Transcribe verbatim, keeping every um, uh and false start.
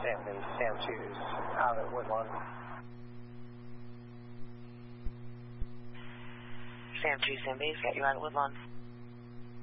Sam and Sam two's out at Woodlawn. Sam two, Sam B's got you out at Woodlawn.